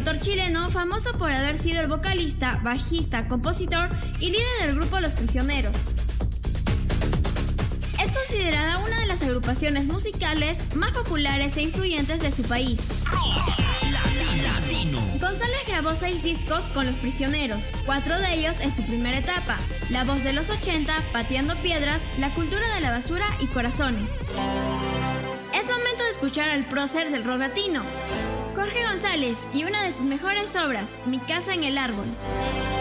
cantautor chileno famoso por haber sido el vocalista, bajista, compositor y líder del grupo Los Prisioneros. Es considerada una de las agrupaciones musicales más populares e influyentes de su país. Latino. González grabó 6 discos con Los Prisioneros, 4 de ellos en su primera etapa: La Voz de los 80, Pateando Piedras, La Cultura de la Basura y Corazones. Es momento de escuchar al prócer del rock latino, Jorge González, y una de sus mejores obras, Mi Casa en el Árbol.